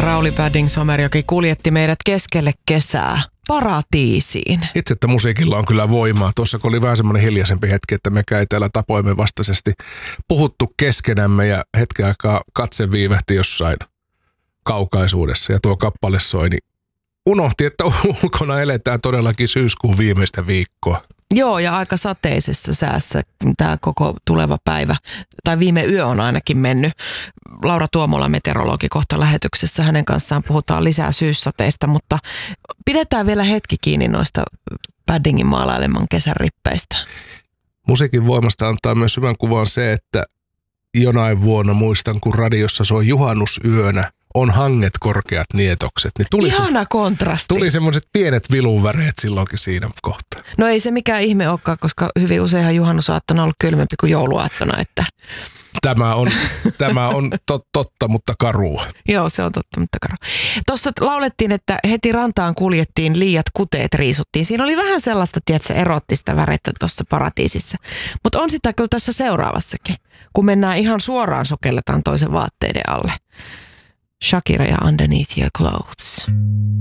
Rauli Padding-Somerjoki kuljetti meidät keskelle kesää paratiisiin. Itse, että musiikilla on kyllä voimaa. Tuossa kun oli vähän semmoinen hiljaisempi hetki, että me ei täällä tapoimme vastaisesti puhuttu keskenämme ja hetken aikaa katse viivähti jossain kaukaisuudessa ja tuo kappale soi, niin unohti, että ulkona eletään todellakin syyskuun viimeistä viikkoa. Joo, ja aika sateisessa säässä tämä koko tuleva päivä, tai viime yö on ainakin mennyt. Laura Tuomola, meteorologi, kohta lähetyksessä. Hänen kanssaan puhutaan lisää syyssateista, mutta pidetään vielä hetki kiinni noista Paddingin maalaileman kesän rippeistä. Musiikin voimasta antaa myös hyvän kuvan se, että jonain vuonna muistan, kun radiossa soi juhannusyönä, on hanget korkeat nietokset. Niin tuli ihana kontrasti. Tuli semmoiset pienet viluväreet silloinkin siinä kohtaa. No ei se mikään ihme olekaan, koska hyvin useinhan juhannusaattona on ollut kylmempi kuin jouluaattona. Että. Tämä on totta, mutta karua. Joo, se on totta, mutta karua. Tuossa laulettiin, että heti rantaan kuljettiin, liiat kuteet riisuttiin. Siinä oli vähän sellaista, tiedätkö, erottista värettä tuossa paratiisissa. Mutta on sitä kyllä tässä seuraavassakin, kun mennään ihan suoraan sokelletaan toisen vaatteiden alle. Shakira ja Underneath Your Clothes.